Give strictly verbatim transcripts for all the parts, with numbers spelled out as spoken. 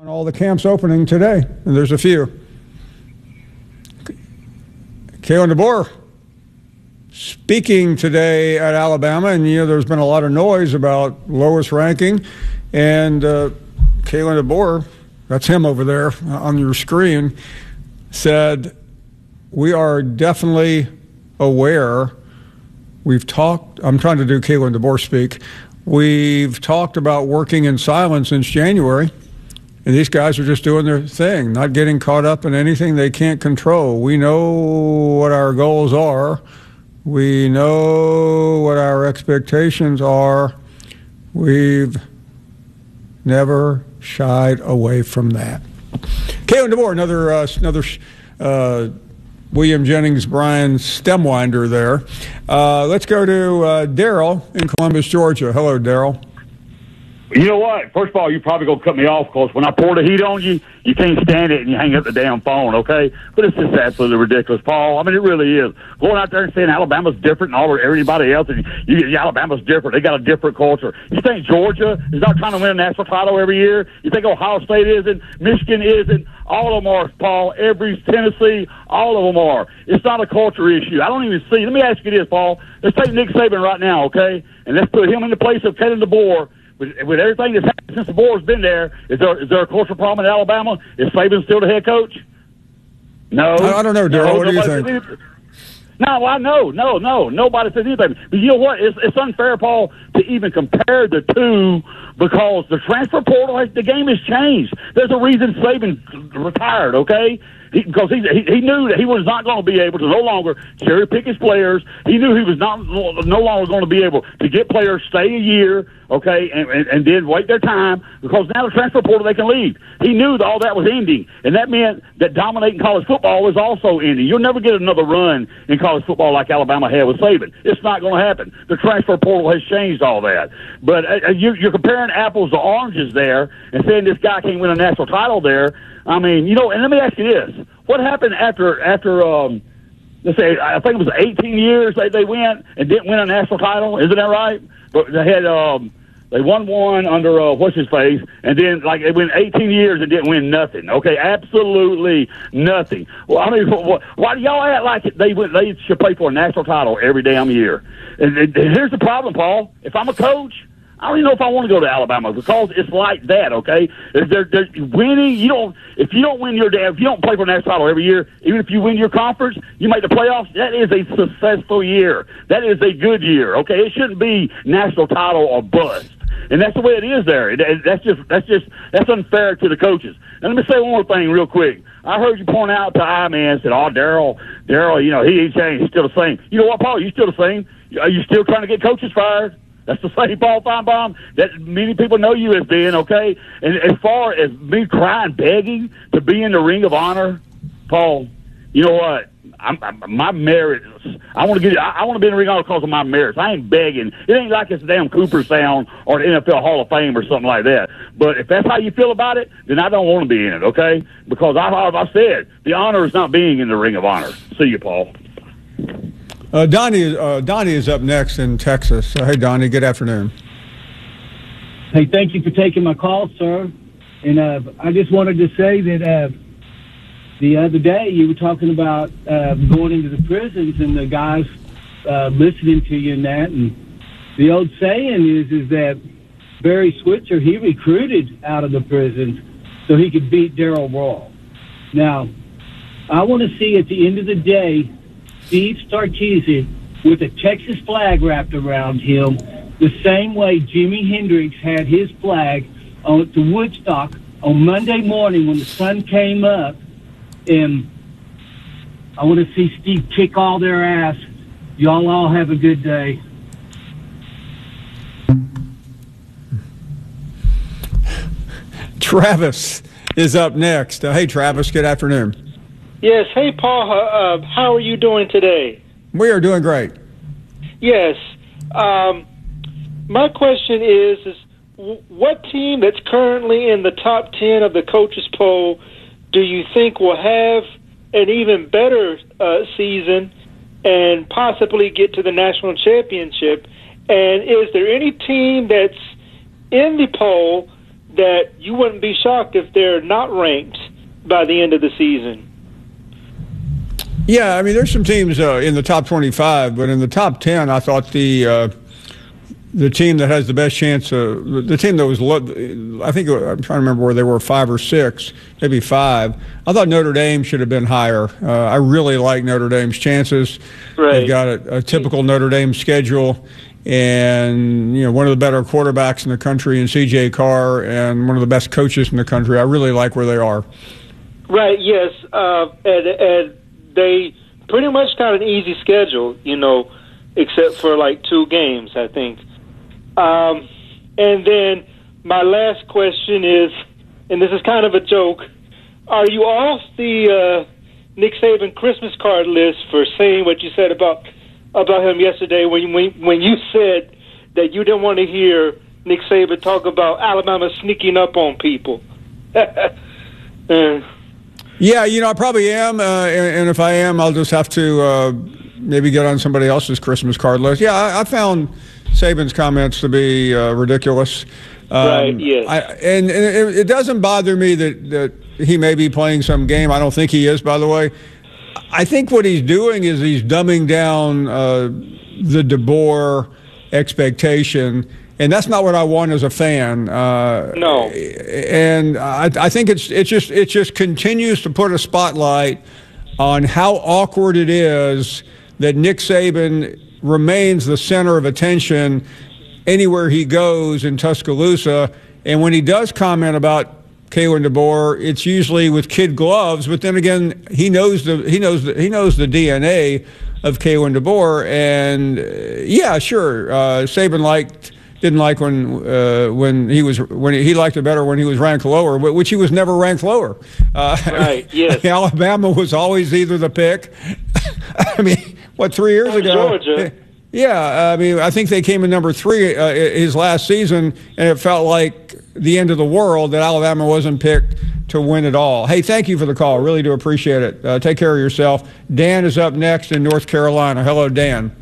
On all the camps opening today, and there's a few. Kalen DeBoer speaking today at Alabama, and you know there's been a lot of noise about lowest ranking, and uh, Kalen DeBoer, that's him over there on your screen, said, we are definitely aware. We've talked, I'm trying to do Kalen DeBoer speak. We've talked about working in silence since January. And these guys are just doing their thing, not getting caught up in anything they can't control. We know what our goals are. We know what our expectations are. We've never shied away from that. Kalen DeBoer, another, uh, another uh, William Jennings Bryan stemwinder there. Uh, let's go to uh, Daryl in Columbus, Georgia. Hello, Daryl. You know what? First of all, you're probably going to cut me off because when I pour the heat on you, you can't stand it and you hang up the damn phone, okay? But it's just absolutely ridiculous, Paul. I mean, it really is. Going out there and saying Alabama's different and all everybody else, and you, Alabama's different. They got a different culture. You think Georgia is not trying to win a national title every year? You think Ohio State isn't? Michigan isn't? All of them are, Paul. Every Tennessee, all of them are. It's not a culture issue. I don't even see. Let me ask you this, Paul. Let's take Nick Saban right now, okay? And let's put him in the place of Kalen DeBoer. With, with everything that's happened since DeBoer's been there, is there is there a cultural problem in Alabama? Is Saban still the head coach? No. I don't know, Daryl. No, what do you think? No, I know. No, no. Nobody says anything. But you know what? It's, it's unfair, Paul, to even compare the two because the transfer portal, the game has changed. There's a reason Saban retired, okay? He, because he, he he knew that he was not going to be able to no longer cherry pick his players. He knew he was not no longer going to be able to get players stay a year, okay, and, and, and then wait their time because now the transfer portal they can leave. He knew that all that was ending, and that meant that dominating college football was also ending. You'll never get another run in college football like Alabama had with Saban. It's not going to happen. The transfer portal has changed all that. But uh, you, you're comparing apples to oranges there and saying this guy can't win a national title there. I mean, you know, and let me ask you this. What happened after, after um, let's say, I think it was eighteen years they, they went and didn't win a national title? Isn't that right? But they had, um, they won one under, uh, what's his face, and then, like, they went eighteen years and didn't win nothing. Okay, absolutely nothing. Well, I mean, why do y'all act like they went, they should play for a national title every damn year? And, and here's the problem, Paul. If I'm a coach, I don't even know if I want to go to Alabama because it's like that, okay? If they're, they're winning, you don't. If you don't win your damn, if you don't play for a national title every year, even if you win your conference, you make the playoffs. That is a successful year. That is a good year, okay? It shouldn't be national title or bust, and that's the way it is there. It, it, that's just that's just that's unfair to the coaches. And let me say one more thing real quick. I heard you point out to I man said, "Oh, Daryl, Daryl, you know he ain't changed. He's still the same." You know what, Paul? You're still the same. Are you still trying to get coaches fired? That's the same Paul Feinbaum that many people know you as being, okay? And as far as me crying, begging to be in the Ring of Honor, Paul, you know what? I'm, I'm, my merits, I want to get. I, I want to be in the Ring of Honor because of my merits. I ain't begging. It ain't like it's damn Cooper Sound or the N F L Hall of Fame or something like that. But if that's how you feel about it, then I don't want to be in it, okay? Because I, I said, the honor is not being in the Ring of Honor. See you, Paul. Uh, Donnie, uh, Donnie is up next in Texas. Uh, hey, Donnie, good afternoon. Hey, thank you for taking my call, sir. And uh, I just wanted to say that uh, the other day you were talking about uh, going into the prisons and the guys uh, listening to you and that. And the old saying is is that Barry Switzer, he recruited out of the prisons so he could beat Darrell Royal. Now, I want to see at the end of the day Steve Sarkisian with a Texas flag wrapped around him the same way Jimi Hendrix had his flag on to Woodstock on Monday morning when the sun came up. And I want to see Steve kick all their ass. Y'all all have a good day. Travis is up next. Uh, hey, Travis, good afternoon. Yes. Hey, Paul. Uh, how are you doing today? We are doing great. Yes. Um, my question is, is what team that's currently in the top ten of the coaches poll do you think will have an even better uh, season and possibly get to the national championship? And is there any team that's in the poll that you wouldn't be shocked if they're not ranked by the end of the season. Yeah, I mean, there's some teams uh, in the top twenty-five, but in the top ten, I thought the uh, the team that has the best chance, uh, the team that was, lo- I think, I'm trying to remember where they were, five or six, maybe five. I thought Notre Dame should have been higher. Uh, I really like Notre Dame's chances. Right. They've got a, a typical Notre Dame schedule, and you know, one of the better quarterbacks in the country in C J Carr, and one of the best coaches in the country. I really like where they are. Right. Yes, uh, and, and they pretty much got an easy schedule, you know, except for like two games, I think. Um, and then my last question is, and this is kind of a joke, are you off the uh, Nick Saban Christmas card list for saying what you said about about him yesterday when, when, when you said that you didn't want to hear Nick Saban talk about Alabama sneaking up on people? uh, Yeah, you know, I probably am, uh, and, and if I am, I'll just have to uh, maybe get on somebody else's Christmas card list. Yeah, I, I found Saban's comments to be uh, ridiculous. Um, right, yes. I, and, and it, it doesn't bother me that, that he may be playing some game. I don't think he is, by the way. I think what he's doing is he's dumbing down uh, the DeBoer expectation, and that's not what I want as a fan. Uh, no. And I, I think it's it just it just continues to put a spotlight on how awkward it is that Nick Saban remains the center of attention anywhere he goes in Tuscaloosa. And when he does comment about Kalen DeBoer, it's usually with kid gloves. But then again, he knows the he knows the, he knows the D N A of Kalen DeBoer. And uh, yeah, sure, uh, Saban liked. Didn't like when uh, when he was when he, he liked it better when he was ranked lower, which he was never ranked lower. Uh, right. Yes. Alabama was always either the pick. I mean, what three years ago? Georgia. Yeah. I mean, I think they came in number three uh, his last season, and it felt like the end of the world that Alabama wasn't picked to win it all. Hey, thank you for the call. Really do appreciate it. Uh, take care of yourself. Dan is up next in North Carolina. Hello, Dan.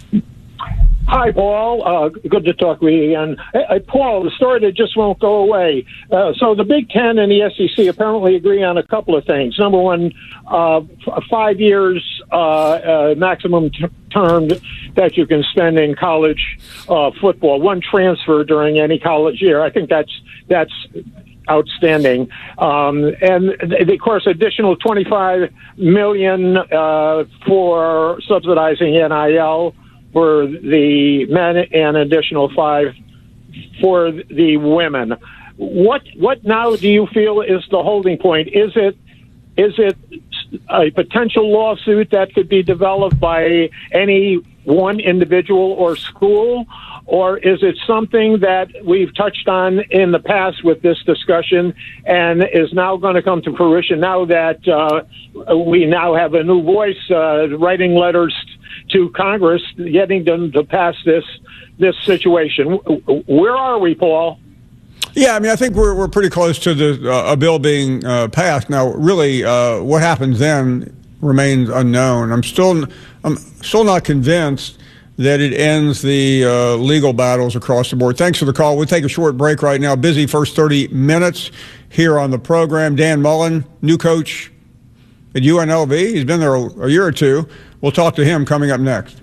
Hi, Paul. Uh, good to talk with you again. Hey, hey, Paul, the story that just won't go away. Uh, so the Big Ten and the S E C apparently agree on a couple of things. Number one, uh, f- five years uh, uh, maximum t- term that you can spend in college uh, football, one transfer during any college year. I think that's that's outstanding. Um, and, of course, additional twenty-five million dollars uh, for subsidizing N I L for the men and additional five for the women. What what now do you feel is the holding point? Is it is it a potential lawsuit that could be developed by any one individual or school, or is it something that we've touched on in the past with this discussion and is now going to come to fruition now that uh, we now have a new voice uh, writing letters to Congress, getting them to pass this this situation? Where are we, Paul? Yeah, I mean, I think we're we're pretty close to the uh, a bill being uh, passed. Now, really, uh, what happens then remains unknown. I'm still I'm still not convinced that it ends the uh, legal battles across the board. Thanks for the call. We'll take a short break right now. Busy first thirty minutes here on the program. Dan Mullen, new coach at U N L V. He's been there a, a year or two. We'll talk to him coming up next.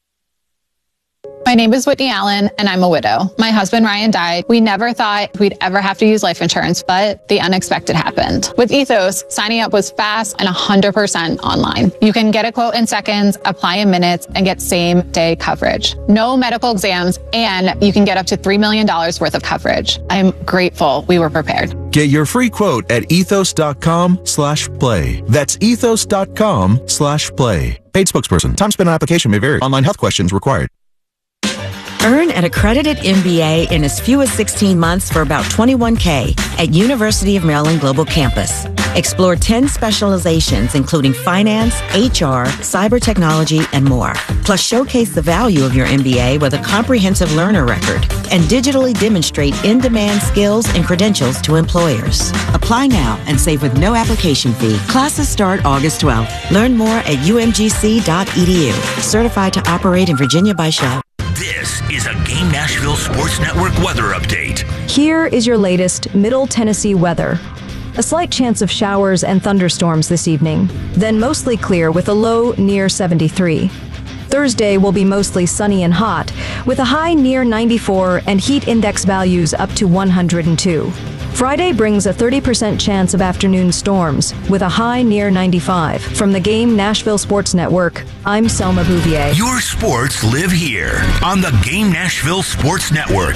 My name is Whitney Allen, and I'm a widow. My husband, Ryan, died. We never thought we'd ever have to use life insurance, but the unexpected happened. With Ethos, signing up was fast and one hundred percent online. You can get a quote in seconds, apply in minutes, and get same-day coverage. No medical exams, and you can get up to three million dollars worth of coverage. I'm grateful we were prepared. Get your free quote at ethos.com slash play. That's ethos.com slash play. Paid spokesperson. Time spent on application may vary. Online health questions required. Earn an accredited M B A in as few as sixteen months for about twenty-one thousand dollars at University of Maryland Global Campus. Explore ten specializations, including finance, H R, cyber technology, and more. Plus, showcase the value of your M B A with a comprehensive learner record and digitally demonstrate in-demand skills and credentials to employers. Apply now and save with no application fee. Classes start August twelfth. Learn more at u m g c dot e d u. Certified to operate in Virginia by Shell. This is a game Game Nashville Sports Network weather update. Here is your latest Middle Tennessee weather. A slight chance of showers and thunderstorms this evening, then mostly clear with a low near seventy-three. Thursday will be mostly sunny and hot, with a high near ninety-four and heat index values up to one hundred two. Friday brings a thirty percent chance of afternoon storms, with a high near ninety-five. From the Game Nashville Sports Network, I'm Selma Bouvier. Your sports live here on the Game Nashville Sports Network.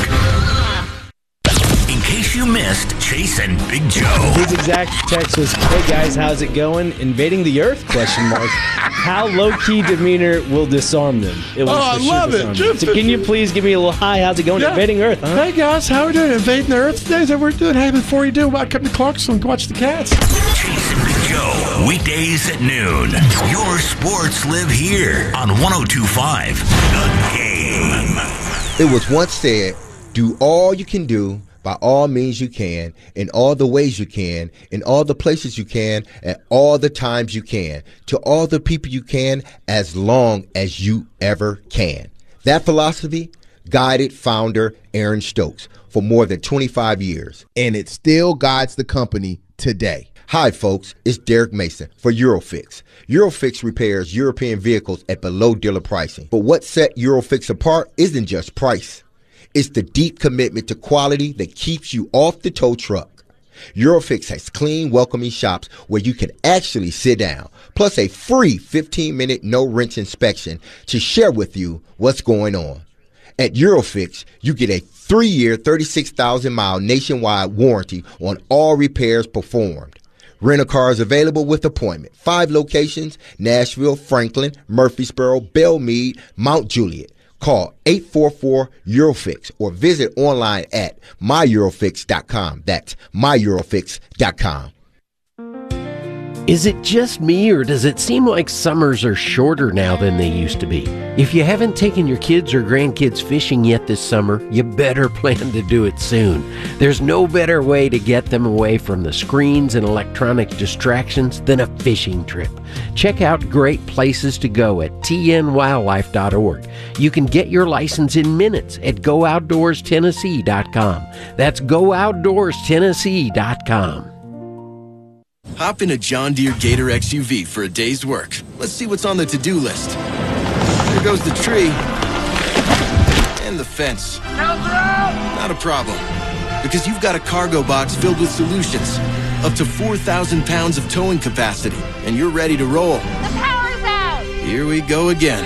In case you missed Chase and Big Joe. His exact text was, "Hey guys, how's it going? Invading the Earth?" Question mark. How low-key demeanor will disarm them? It was oh, I love it. Just so can you please give me a little hi? How's it going? Yeah. Invading Earth, huh? Hey guys, how are we doing? Invading the Earth today? Is that what we're doing? Hey, before you do, about come to Clarksville and watch the Cats. Chase and Big Joe, weekdays at noon. Your sports live here on one oh two point five The Game. It was once said, do all you can do, by all means you can, in all the ways you can, in all the places you can, at all the times you can, to all the people you can, as long as you ever can. That philosophy guided founder Aaron Stokes for more than twenty-five years. And it still guides the company today. Hi, folks. It's Derek Mason for Eurofix. Eurofix repairs European vehicles at below dealer pricing. But what set Eurofix apart isn't just price. It's the deep commitment to quality that keeps you off the tow truck. Eurofix has clean, welcoming shops where you can actually sit down, plus a free fifteen-minute no-wrench inspection to share with you what's going on. At Eurofix, you get a three-year, thirty-six thousand mile nationwide warranty on all repairs performed. Rent-a-cars available with appointment. Five locations: Nashville, Franklin, Murfreesboro, Belmead, Mount Juliet. Call eight four four Eurofix or visit online at my eurofix dot com. That's my eurofix dot com. Is it just me, or does it seem like summers are shorter now than they used to be? If you haven't taken your kids or grandkids fishing yet this summer, you better plan to do it soon. There's no better way to get them away from the screens and electronic distractions than a fishing trip. Check out great places to go at T N wildlife dot org. You can get your license in minutes at go outdoors tennessee dot com. That's go outdoors tennessee dot com. Hop in a John Deere Gator X U V for a day's work. Let's see what's on the to-do list. There goes the tree. And the fence. Not a problem. Because you've got a cargo box filled with solutions. Up to four thousand pounds of towing capacity. And you're ready to roll. The power's out! Here we go again.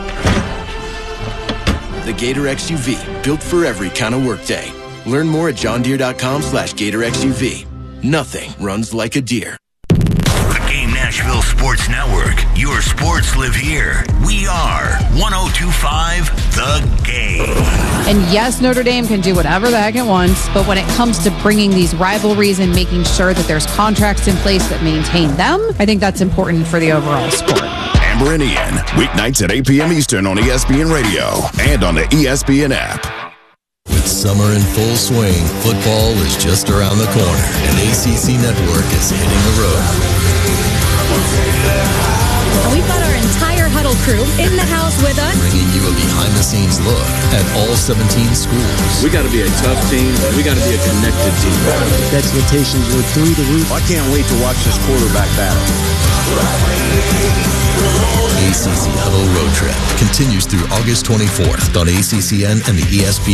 The Gator X U V. Built for every kind of workday. Learn more at john deere dot com slash gator x u v. Nothing runs like a deer. Game Nashville Sports Network. Your sports live here. We are one oh two point five The Game. And yes, Notre Dame can do whatever the heck it wants, but when it comes to bringing these rivalries and making sure that there's contracts in place that maintain them, I think that's important for the overall sport. Amber and Ian, weeknights at eight p.m. Eastern on E S P N Radio and on the E S P N app. With summer in full swing, football is just around the corner, and A C C Network is hitting the road. We've got our entire huddle crew in the house with us, bringing you a behind-the-scenes look at all seventeen schools. We got to be a tough team. We got to be a connected team. The expectations were through the roof. I can't wait to watch this quarterback battle. A C C Huddle Road Trip continues through August twenty-fourth on A C C N and the E S P N